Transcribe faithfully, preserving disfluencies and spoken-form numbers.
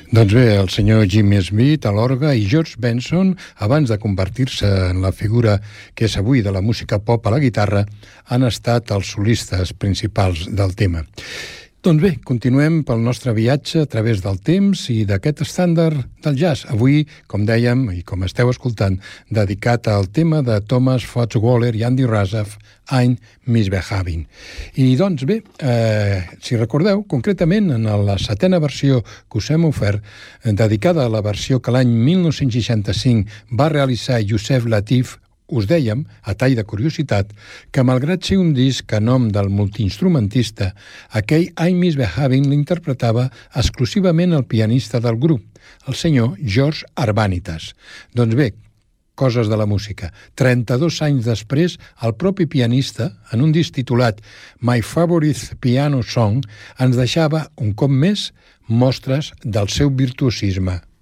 Doncs bé, el senyor Jimmy Smith a l'orgue i George Benson, abans de convertir-se en la figura que és avui de la música pop a la guitarra, han estat els solistes principals del tema. Doncs bé, continuem pel nostre viatge a través del temps i d'aquest estàndard del jazz. Avui, com dèiem, i com esteu escoltant, dedicat al tema de Thomas Fotz-Waller i Andy Razaf, Ein Misbehaving. I doncs bé, eh, si recordeu, concretament en la setena versió que us hem ofert, dedicada a la versió que l'any mil nou-cents seixanta-cinc va realitzar Yusef Lateef, us dèiem, a tall de curiositat, que malgrat ser un disc a nom del multiinstrumentista, aquell I'm Misbehaving l'interpretava exclusivament el pianista del grup, el senyor George Arbanitas. Doncs bé, coses de la música. trenta-dos anys després, el propi pianista, en un disc titulat My Favorite Piano Song, ens deixava, un cop més, mostres del seu virtuosisme.